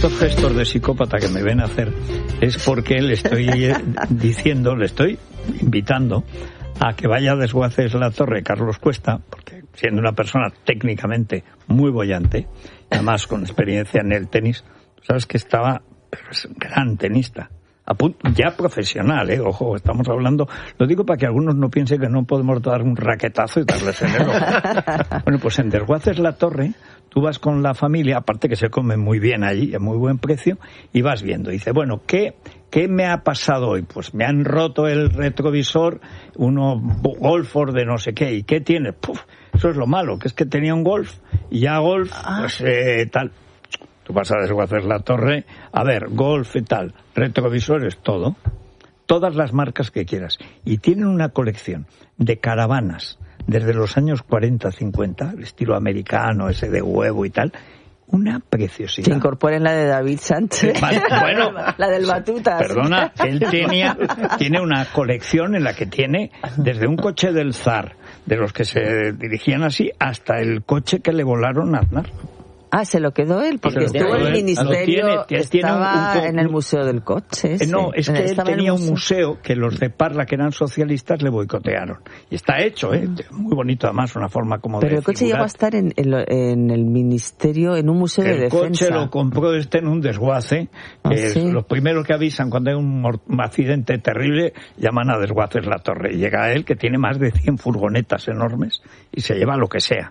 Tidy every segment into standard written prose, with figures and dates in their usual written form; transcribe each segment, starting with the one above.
estos gestos de psicópata que me ven hacer es porque le estoy diciendo, le estoy invitando a que vaya a Desguaces la Torre Carlos Cuesta, porque siendo una persona técnicamente muy boyante, además con experiencia en el tenis, sabes que estaba, pero es gran tenista, ya profesional, ojo, estamos hablando, lo digo para que algunos no piensen que no podemos dar un raquetazo y darles en el ojo. Bueno, pues en Desguaces la Torre, tú vas con la familia, aparte que se come muy bien allí, a muy buen precio, y vas viendo. Y dice, bueno, ¿qué me ha pasado hoy? Pues me han roto el retrovisor, uno Golford de no sé qué. ¿Y qué tiene? Eso es lo malo, que es que tenía un Golf, y ya Golf, pues tal. Tú vas a Desguaces la Torre, a ver, Golf y tal, retrovisores, todo. Todas las marcas que quieras. Y tienen una colección de caravanas desde los años 40, 50, el estilo americano, ese de huevo y tal, una preciosidad. Que incorporen la de David Sánchez. Bueno, la del Batutas. Perdona, él tiene una colección en la que tiene desde un coche del zar, de los que se dirigían así, hasta el coche que le volaron a Aznar. Se lo quedó él, porque estuvo en el ministerio, estaba en el Museo del Coche. No, es que él tenía un museo que los de Parla, que eran socialistas, le boicotearon. Y está hecho, muy bonito además, una forma como Pero el coche llegó a estar en el ministerio, en un museo de defensa. El coche lo compró en un desguace. Los primeros que avisan cuando hay un accidente terrible, llaman a Desguaces la Torre. Y llega él, que tiene más de 100 furgonetas enormes, y se lleva lo que sea.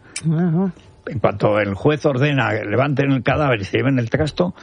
En cuanto el juez ordena que levanten el cadáver y se lleven el trasto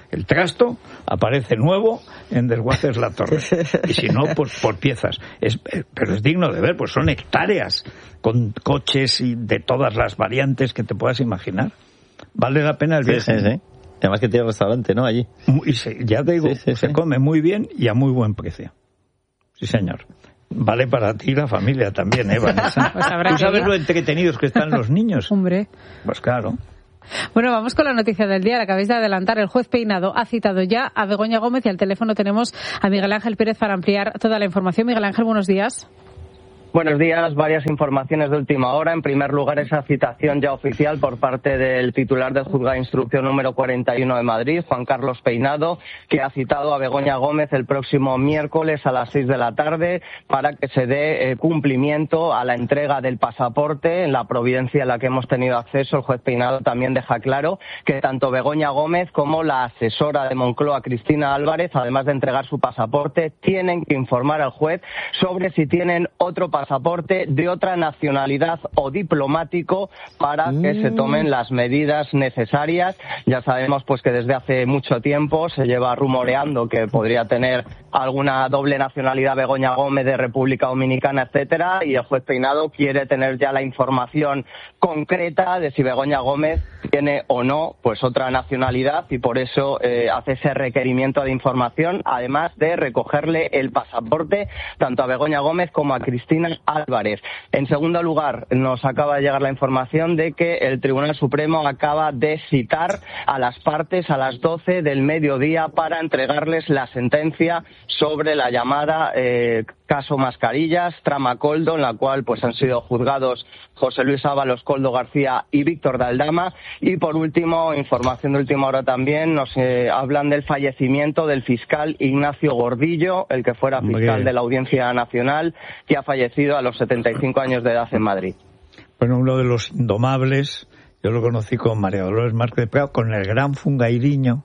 aparece nuevo en Desguaces la Torre. Y si no, pues por piezas. Pero es digno de ver, pues son hectáreas con coches y de todas las variantes que te puedas imaginar. Vale la pena el viaje. Sí. Además que tiene restaurante, ¿no? Allí. Ya te digo, se come muy bien y a muy buen precio. Sí, señor. Vale para ti y la familia también, Vanessa? Pues ¿Tú sabes lo entretenidos que están los niños? Hombre. Pues claro. Bueno, vamos con la noticia del día. La acabáis de adelantar. El juez Peinado ha citado ya a Begoña Gómez y al teléfono tenemos a Miguel Ángel Pérez para ampliar toda la información. Miguel Ángel, buenos días. Buenos días, varias informaciones de última hora. En primer lugar, esa citación ya oficial por parte del titular del Juzgado de Instrucción número 41 de Madrid, Juan Carlos Peinado, que ha citado a Begoña Gómez el próximo miércoles a las 6 de la tarde para que se dé cumplimiento a la entrega del pasaporte. En la providencia a la que hemos tenido acceso, el juez Peinado también deja claro que tanto Begoña Gómez como la asesora de Moncloa, Cristina Álvarez, además de entregar su pasaporte, tienen que informar al juez sobre si tienen otro pasaporte de otra nacionalidad o diplomático para que se tomen las medidas necesarias. Ya sabemos pues que desde hace mucho tiempo se lleva rumoreando que podría tener alguna doble nacionalidad Begoña Gómez de República Dominicana, etcétera, y el juez Peinado quiere tener ya la información concreta de si Begoña Gómez tiene o no pues otra nacionalidad, y por eso hace ese requerimiento de información, además de recogerle el pasaporte tanto a Begoña Gómez como a Cristina Álvarez. En segundo lugar, nos acaba de llegar la información de que el Tribunal Supremo acaba de citar a las partes a las 12 del mediodía para entregarles la sentencia sobre la llamada caso Mascarillas, trama Koldo, en la cual pues han sido juzgados José Luis Ábalos, Koldo García y Víctor de Aldama. Y por último, información de última hora también, nos hablan del fallecimiento del fiscal Ignacio Gordillo, el que fuera fiscal de la Audiencia Nacional, que ha fallecido a los 75 años de edad en Madrid. Bueno, uno de los indomables, yo lo conocí con María Dolores Márquez de Prado, con el gran Fungairiño,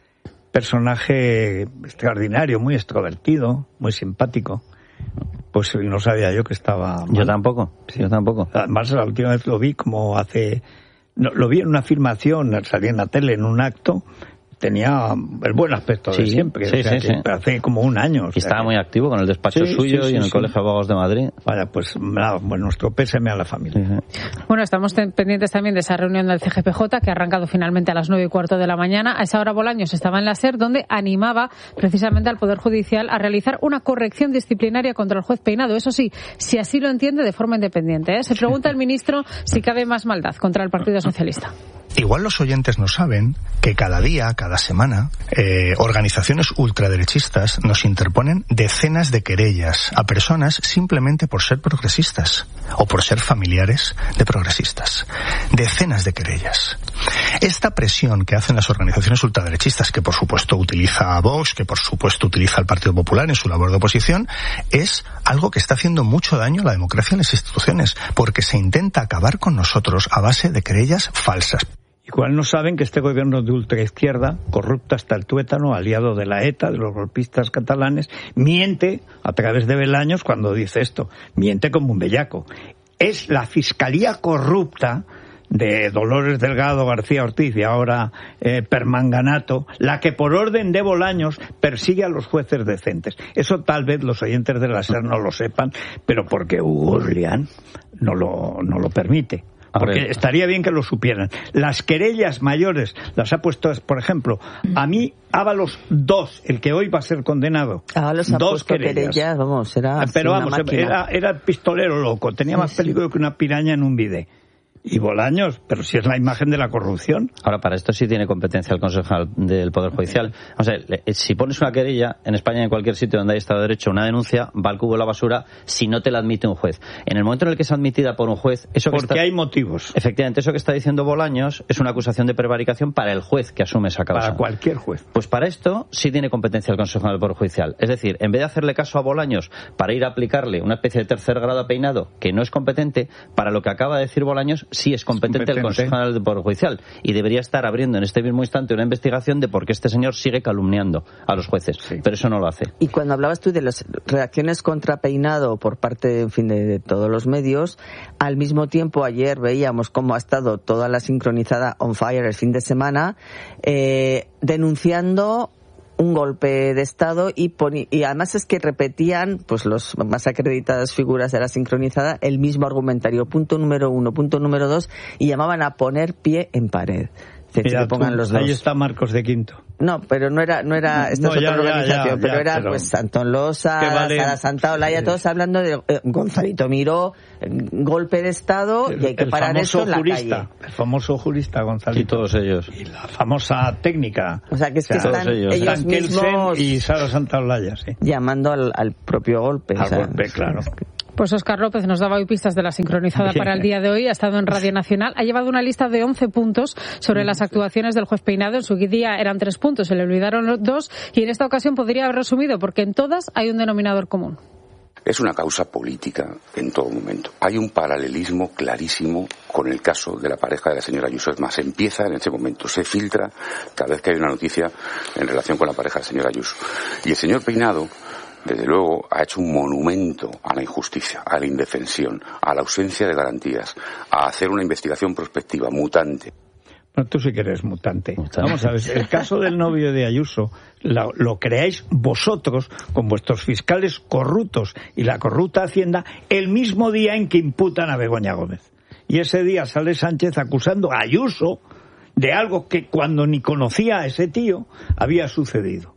personaje extraordinario, muy extrovertido, muy simpático. Pues no sabía yo que estaba mal. Yo tampoco. Además, la última vez lo vi lo vi en una filmación, salí en la tele en un acto. Tenía el buen aspecto de siempre. Sí. Hace como un año. Y estaba muy activo con el despacho suyo y en el Colegio de Abogados de Madrid. Vaya, pues nada, nuestro pésame a la familia. Bueno, estamos pendientes también de esa reunión del CGPJ que ha arrancado finalmente a las 9:15 de la mañana. A esa hora Bolaños estaba en la SER, donde animaba precisamente al Poder Judicial a realizar una corrección disciplinaria contra el juez Peinado. Eso sí, si así lo entiende, de forma independiente. Se pregunta el ministro si cabe más maldad contra el Partido Socialista. Igual los oyentes no saben que cada día, cada semana, organizaciones ultraderechistas nos interponen decenas de querellas a personas simplemente por ser progresistas o por ser familiares de progresistas. Decenas de querellas. Esta presión que hacen las organizaciones ultraderechistas, que por supuesto utiliza a Vox, que por supuesto utiliza al Partido Popular en su labor de oposición, es algo que está haciendo mucho daño a la democracia en las instituciones, porque se intenta acabar con nosotros a base de querellas falsas. Igual no saben que este gobierno de ultraizquierda, corrupto hasta el tuétano, aliado de la ETA, de los golpistas catalanes, miente a través de Belaños cuando dice esto. Miente como un bellaco. Es la fiscalía corrupta de Dolores Delgado García Ortiz y ahora Permanganato, la que por orden de Bolaños persigue a los jueces decentes. Eso tal vez los oyentes de la SER no lo sepan, pero porque Hugo Lián no lo permite. Porque estaría bien que lo supieran. Las querellas mayores las ha puesto, por ejemplo, a mí Ábalos 2, el que hoy va a ser condenado. Ábalos ha puesto querellas, vamos, era pistolero loco, tenía más peligro que una piraña en un bidé. Y Bolaños, pero si es la imagen de la corrupción. Ahora, para esto sí tiene competencia el Consejo General del Poder Judicial. O sea, si pones una querella en España, en cualquier sitio donde hay Estado de Derecho, una denuncia, va al cubo de la basura si no te la admite un juez. En el momento en el que es admitida por un juez... Porque hay motivos. Efectivamente, eso que está diciendo Bolaños es una acusación de prevaricación para el juez que asume esa causa. Para cualquier juez. Pues para esto sí tiene competencia el Consejo General del Poder Judicial. Es decir, en vez de hacerle caso a Bolaños para ir a aplicarle una especie de tercer grado a Peinado, que no es competente, para lo que acaba de decir Bolaños sí es competente el Consejo General del Poder Judicial, y debería estar abriendo en este mismo instante una investigación de por qué este señor sigue calumniando a los jueces, pero eso no lo hace. Y cuando hablabas tú de las reacciones contra Peinado por parte, en fin, de todos los medios, al mismo tiempo ayer veíamos cómo ha estado toda la sincronizada on fire el fin de semana, denunciando un golpe de Estado y además es que repetían pues los más acreditadas figuras de la sincronizada el mismo argumentario, punto número 1, punto número 2, y llamaban a poner pie en pared. Mira, pongan los dos. Ahí está Marcos de Quinto. No, pero no era esta es otra organización, pero era pues Antón Losa, Sara Santaolalla, todos hablando de Gonzalito Miró, golpe de Estado, y hay que parar eso en la calle. El famoso jurista Gonzalito. Y todos ellos. Y la famosa técnica. O sea, que es que están ellos mismos y Sara Santaolalla, sí. Llamando al propio golpe. Golpe, claro. Pues Óscar López nos daba hoy pistas de la sincronizada para el día de hoy. Ha estado en Radio Nacional. Ha llevado una lista de 11 puntos sobre las actuaciones del juez Peinado. En su día eran 3 puntos, se le olvidaron los 2. Y en esta ocasión podría haber resumido, porque en todas hay un denominador común. Es una causa política en todo momento. Hay un paralelismo clarísimo con el caso de la pareja de la señora Ayuso. Es más, empieza en ese momento, se filtra cada vez que hay una noticia en relación con la pareja de la señora Ayuso. Y el señor Peinado, desde luego, ha hecho un monumento a la injusticia, a la indefensión, a la ausencia de garantías, a hacer una investigación prospectiva, mutante. Bueno, tú sí que eres mutante. Vamos a ver, el caso del novio de Ayuso lo creáis vosotros con vuestros fiscales corruptos y la corrupta Hacienda el mismo día en que imputan a Begoña Gómez. Y ese día sale Sánchez acusando a Ayuso de algo que cuando ni conocía a ese tío había sucedido.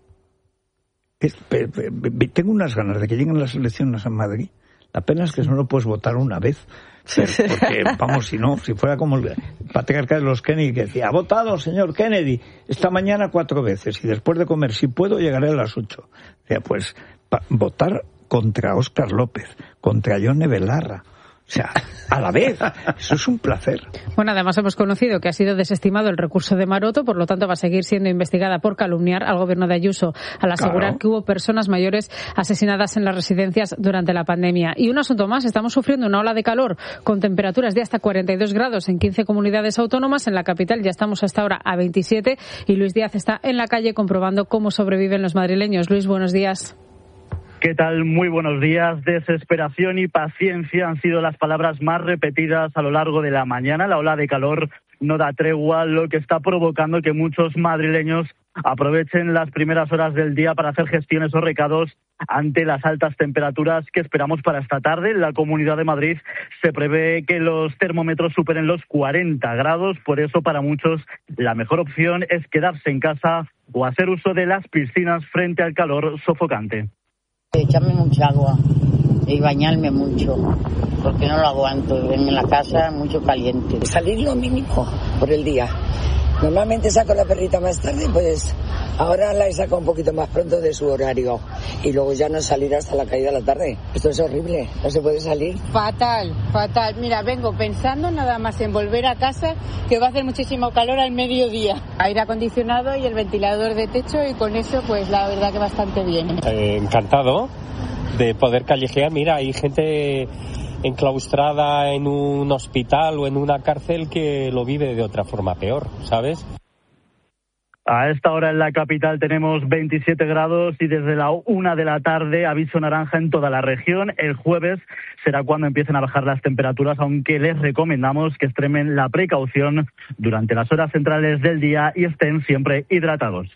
Tengo unas ganas de que lleguen las elecciones en Madrid. La pena es que solo puedes votar una vez. Porque, vamos, si fuera como el patriarca de los Kennedy que decía, ha votado, señor Kennedy, esta mañana 4 veces y después de comer, si puedo, llegaré a las 8. Decía, pues, votar contra Óscar López, contra Yone Belarra. O sea, a la vez, eso es un placer. Bueno, además hemos conocido que ha sido desestimado el recurso de Maroto, por lo tanto va a seguir siendo investigada por calumniar al gobierno de Ayuso, al asegurar que hubo personas mayores asesinadas en las residencias durante la pandemia. Y un asunto más, estamos sufriendo una ola de calor con temperaturas de hasta 42 grados en 15 comunidades autónomas. En la capital ya estamos hasta ahora a 27 y Luis Díaz está en la calle comprobando cómo sobreviven los madrileños. Luis, buenos días. ¿Qué tal? Muy buenos días. Desesperación y paciencia han sido las palabras más repetidas a lo largo de la mañana. La ola de calor no da tregua, lo que está provocando que muchos madrileños aprovechen las primeras horas del día para hacer gestiones o recados ante las altas temperaturas que esperamos para esta tarde. En la Comunidad de Madrid se prevé que los termómetros superen los 40 grados, por eso para muchos la mejor opción es quedarse en casa o hacer uso de las piscinas frente al calor sofocante. Échame mucha agua, y bañarme mucho, porque no lo aguanto, en la casa mucho caliente. Salir lo mínimo por el día. Normalmente saco la perrita más tarde, pues ahora la he sacado un poquito más pronto de su horario y luego ya no salir hasta la caída de la tarde. Esto es horrible, no se puede salir. Fatal. Mira, vengo pensando nada más en volver a casa, que va a hacer muchísimo calor al mediodía. Aire acondicionado y el ventilador de techo, y con eso pues la verdad que bastante bien. Encantado de poder callejear. Mira, hay gente enclaustrada en un hospital o en una cárcel que lo vive de otra forma peor, ¿sabes? A esta hora en la capital tenemos 27 grados y desde la 1 de la tarde aviso naranja en toda la región. El jueves será cuando empiecen a bajar las temperaturas, aunque les recomendamos que extremen la precaución durante las horas centrales del día y estén siempre hidratados.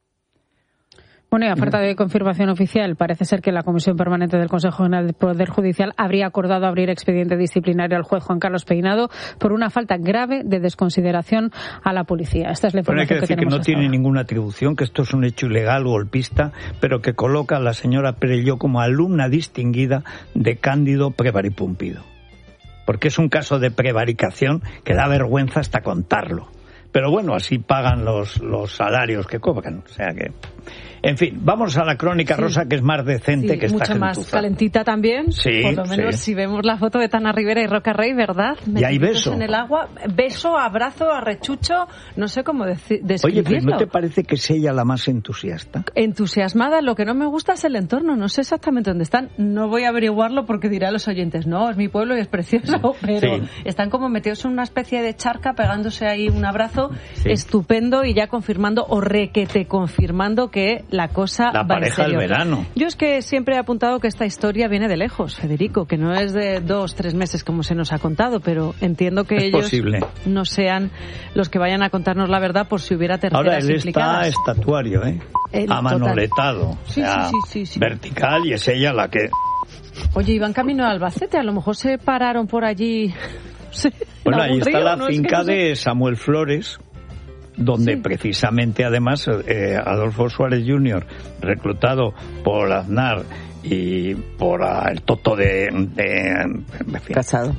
Bueno, y a falta de confirmación oficial, parece ser que la Comisión Permanente del Consejo General del Poder Judicial habría acordado abrir expediente disciplinario al juez Juan Carlos Peinado por una falta grave de desconsideración a la policía. Esta es la información hay que decir tenemos. Que no tiene ninguna atribución, que esto es un hecho ilegal golpista, pero que coloca a la señora Perelló como alumna distinguida de Cándido Prevaripumpido. Porque es un caso de prevaricación que da vergüenza hasta contarlo. Pero bueno, así pagan los salarios que cobran. O sea que... En fin, vamos a la crónica rosa, que es más decente, que esta mucho más calentita también. Sí, por lo menos si vemos la foto de Tana Rivera y Roca Rey, ¿verdad? Y hay beso. En el agua, beso, abrazo, arrechucho, no sé cómo describirlo. Oye, pero ¿no te parece que es ella la más entusiasta? Entusiasmada, lo que no me gusta es el entorno, no sé exactamente dónde están. No voy a averiguarlo porque dirán los oyentes, no, es mi pueblo y es precioso, pero están como metidos en una especie de charca, pegándose ahí un abrazo estupendo y ya confirmando o requete confirmando que la cosa la va pareja en serio. del verano. Yo es que siempre he apuntado que esta historia viene de lejos, Federico, que no es de 2-3 meses como se nos ha contado, pero entiendo que ellos no sean los que vayan a contarnos la verdad por si hubiera terceras implicadas. Ahora él implicadas. está estatuario, amanoletado, sí, sí. vertical, y es ella la que... Oye, iban camino a Albacete, a lo mejor se pararon por allí. Sí, bueno, ahí está la finca de Samuel Flores, donde precisamente además Adolfo Suárez Jr., reclutado por Aznar y por el Toto de Casado.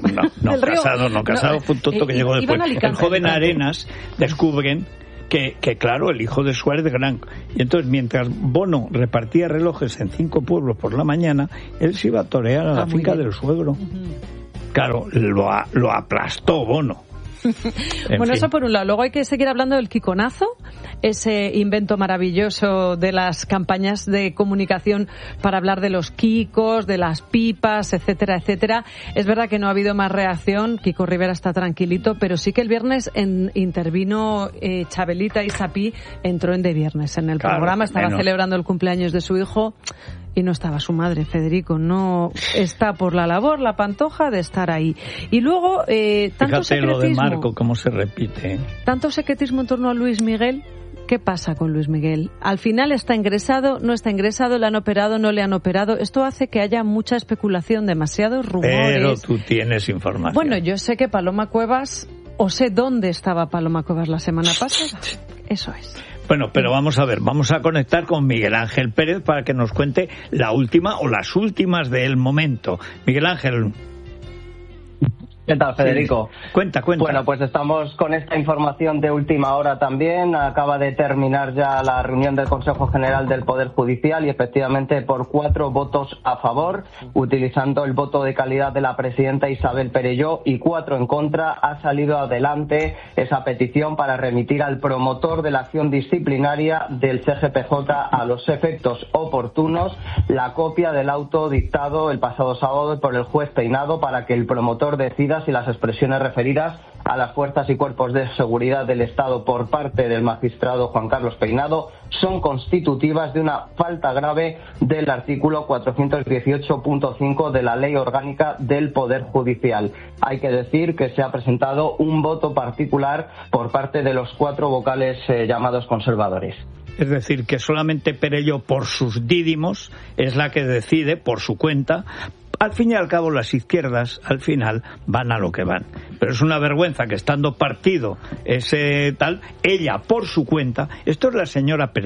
Casado fue un Toto que llegó después. El joven Arenas descubren que claro, el hijo de Suárez Gran. Y entonces, mientras Bono repartía relojes en 5 pueblos por la mañana, él se iba a torear a la finca del suegro. Claro, lo aplastó Bono. Bueno, eso por un lado. Luego hay que seguir hablando del Kikonazo, ese invento maravilloso de las campañas de comunicación para hablar de los kikos, de las pipas, etcétera, etcétera. Es verdad que no ha habido más reacción. Kiko Rivera está tranquilito, pero sí que el viernes intervino Chabelita y Sapí, entró en De Viernes en el programa. Estaba celebrando el cumpleaños de su hijo y no estaba su madre, Federico. No está por la labor, la Pantoja, de estar ahí. Y luego, tanto fíjate lo de Marco, cómo se repite. Tanto secretismo en torno a Luis Miguel. ¿Qué pasa con Luis Miguel? Al final está ingresado, no está ingresado, le han operado, no le han operado. Esto hace que haya mucha especulación, demasiados rumores. Pero tú tienes información. Bueno, yo sé que Paloma Cuevas, o sé dónde estaba Paloma Cuevas la semana pasada. Eso es. Bueno, pero vamos a ver, vamos a conectar con Miguel Ángel Pérez para que nos cuente la última o las últimas del momento. Miguel Ángel. ¿Qué tal, Federico? Sí. Cuenta. Bueno, pues estamos con esta información de última hora también. Acaba de terminar ya la reunión del Consejo General del Poder Judicial y efectivamente por 4 votos a favor, utilizando el voto de calidad de la presidenta Isabel Perelló, y 4 en contra, ha salido adelante esa petición para remitir al promotor de la acción disciplinaria del CGPJ a los efectos oportunos la copia del auto dictado el pasado sábado por el juez Peinado para que el promotor decida y las expresiones referidas a las fuerzas y cuerpos de seguridad del Estado por parte del magistrado Juan Carlos Peinado son constitutivas de una falta grave del artículo 418.5 de la Ley Orgánica del Poder Judicial. Hay que decir que se ha presentado un voto particular por parte de los 4 vocales llamados conservadores. Es decir, que solamente Perelló, por sus dídimos, es la que decide por su cuenta. Al fin y al cabo, las izquierdas, al final, van a lo que van. Pero es una vergüenza que, estando partido ese tal, ella, por su cuenta, esto es la señora Perelló.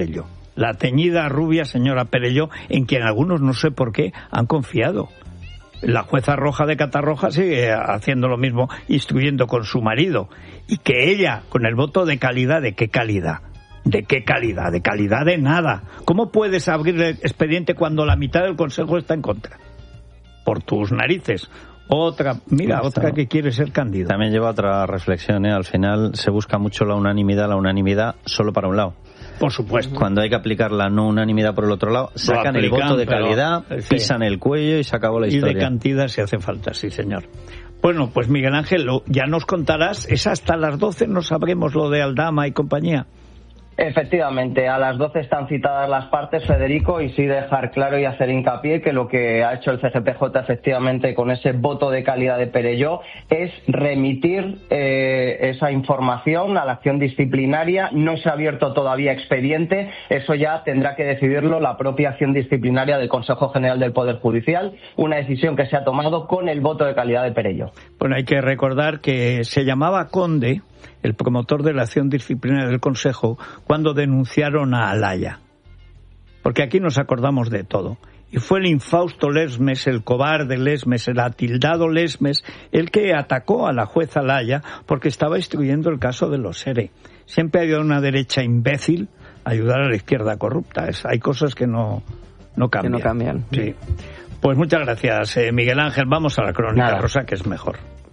la teñida rubia señora Perelló, en quien algunos no sé por qué han confiado. La jueza Roja de Catarroja sigue haciendo lo mismo, instruyendo con su marido, y que ella, con el voto de calidad, ¿de qué calidad? ¿De qué calidad? De calidad de nada. ¿Cómo puedes abrir el expediente cuando la mitad del Consejo está en contra? Por tus narices. Otra que quiere ser candidato. También lleva otra reflexión, Al final se busca mucho la unanimidad solo para un lado. Por supuesto. Cuando hay que aplicar la no unanimidad por el otro lado, sacan el voto de calidad, pisan el cuello y se acabó la historia. Y de cantidad si hace falta, sí señor. Bueno, pues Miguel Ángel, ya nos contarás, es hasta las 12, no sabremos lo de Aldama y compañía. Efectivamente, a las 12 están citadas las partes, Federico, y sí dejar claro y hacer hincapié que lo que ha hecho el CGPJ efectivamente con ese voto de calidad de Perelló es remitir esa información a la acción disciplinaria. No se ha abierto todavía expediente, eso ya tendrá que decidirlo la propia acción disciplinaria del Consejo General del Poder Judicial, una decisión que se ha tomado con el voto de calidad de Perelló. Bueno, hay que recordar que se llamaba Conde, el promotor de la acción disciplinaria del Consejo, cuando denunciaron a Alaya. Porque aquí nos acordamos de todo. Y fue el infausto Lesmes, el cobarde Lesmes, el atildado Lesmes, el que atacó a la jueza Alaya porque estaba instruyendo el caso de los ERE. Siempre ha habido una derecha imbécil a ayudar a la izquierda corrupta. Hay cosas que no cambian. Que no cambian. Sí. Pues muchas gracias, Miguel Ángel. Vamos a la crónica rosa, que es mejor.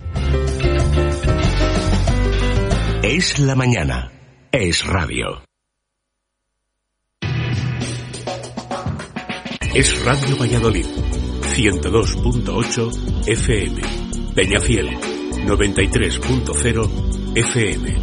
Es la mañana. Es radio. Es Radio Valladolid. 102.8 FM. Peñafiel. 93.0 FM.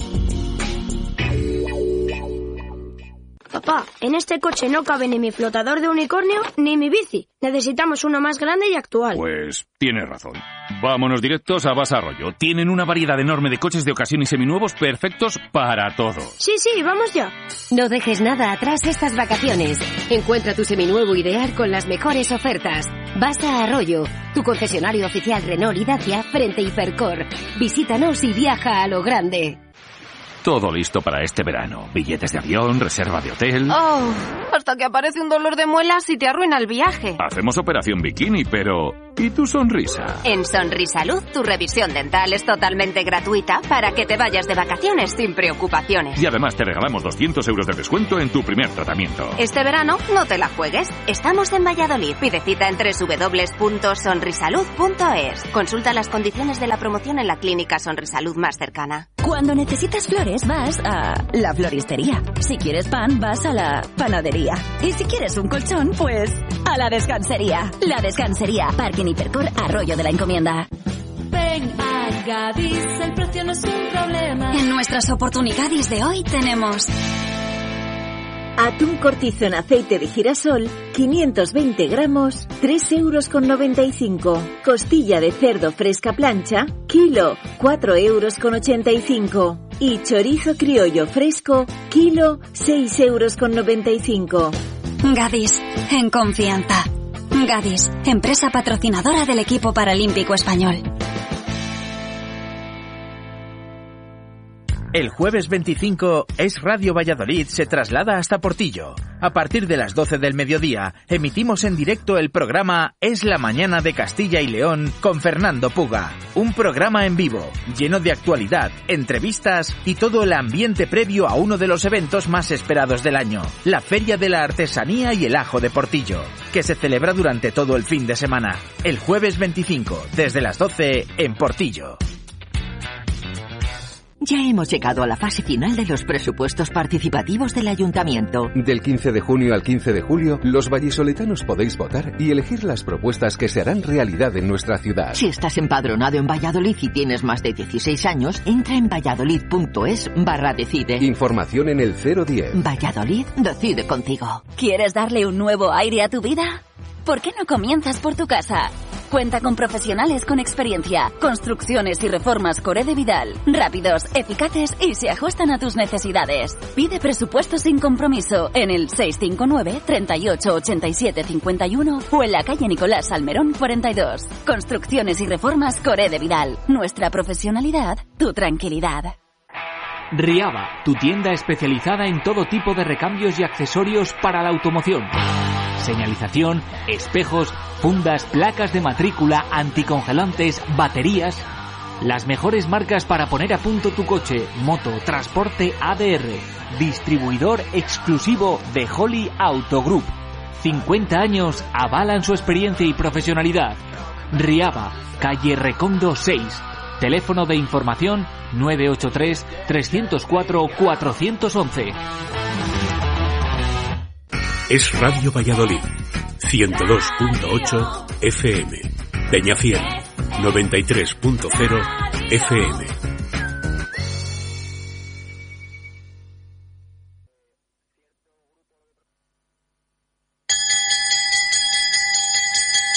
Papá, en este coche no cabe ni mi flotador de unicornio ni mi bici. Necesitamos uno más grande y actual. Pues tienes razón. Vámonos directos a Basa Arroyo. Tienen una variedad enorme de coches de ocasión y seminuevos perfectos para todo. Sí, vamos ya. No dejes nada atrás estas vacaciones. Encuentra tu seminuevo ideal con las mejores ofertas. Basa Arroyo, tu concesionario oficial Renault y Dacia frente a Hipercor. Visítanos y viaja a lo grande. Todo listo para este verano. Billetes de avión, reserva de hotel... Oh, hasta que aparece un dolor de muelas y te arruina el viaje. Hacemos operación bikini, pero... ¿y tu sonrisa? En Sonrisalud, tu revisión dental es totalmente gratuita para que te vayas de vacaciones sin preocupaciones. Y además te regalamos 200 euros de descuento en tu primer tratamiento. Este verano no te la juegues. Estamos en Valladolid. Pide cita en www.sonrisalud.es. Consulta las condiciones de la promoción en la clínica Sonrisalud más cercana. Cuando necesitas flores, vas a la floristería. Si quieres pan, vas a la panadería. Y si quieres un colchón, pues a la descansería. La descansería, Parking Hipercor, Arroyo de la Encomienda. Ven a Gadis, el precio no es un problema. En nuestras oportunidades de hoy tenemos atún cortizo en aceite de girasol, 520 gramos, 3,95 €. Costilla de cerdo fresca plancha, kilo, 4,85 €. Y chorizo criollo fresco, kilo, 6,95 €. Gadis, en confianza. Gadis, empresa patrocinadora del equipo paralímpico español. El jueves 25, Es Radio Valladolid se traslada hasta Portillo. A partir de las 12 del mediodía, emitimos en directo el programa Es la Mañana de Castilla y León con Fernando Puga. Un programa en vivo, lleno de actualidad, entrevistas y todo el ambiente previo a uno de los eventos más esperados del año, la Feria de la Artesanía y el Ajo de Portillo, que se celebra durante todo el fin de semana. El jueves 25, desde las 12, en Portillo. Ya hemos llegado a la fase final de los presupuestos participativos del Ayuntamiento. Del 15 de junio al 15 de julio, los vallisoletanos podéis votar y elegir las propuestas que se harán realidad en nuestra ciudad. Si estás empadronado en Valladolid y tienes más de 16 años, entra en valladolid.es/decide. Información en el 010. Valladolid decide contigo. ¿Quieres darle un nuevo aire a tu vida? ¿Por qué no comienzas por tu casa? Cuenta con profesionales con experiencia, construcciones y reformas Coré de Vidal, rápidos, eficaces y se ajustan a tus necesidades. Pide presupuesto sin compromiso en el 659 38 87 51 o en la calle Nicolás Salmerón 42. Construcciones y reformas Coré de Vidal. Nuestra profesionalidad, tu tranquilidad. Riaba, tu tienda especializada en todo tipo de recambios y accesorios para la automoción. Señalización, espejos, fundas, placas de matrícula, anticongelantes, baterías. Las mejores marcas para poner a punto tu coche, moto, transporte ADR. Distribuidor exclusivo de Holly Auto Group. 50 años avalan su experiencia y profesionalidad. Riaba, calle Recondo 6. Teléfono de información 983-304-411. Es Radio Valladolid, 102.8 FM. Peñafiel, 93.0 FM.